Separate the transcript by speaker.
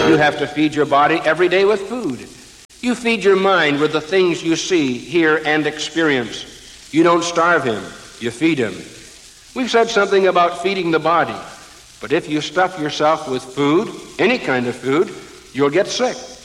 Speaker 1: You have to feed your body every day with food. You feed your mind with the things you see, hear, and experience. You don't starve him, you feed him. We've said something about feeding the body, but if you stuff yourself with food, any kind of food, you'll get sick.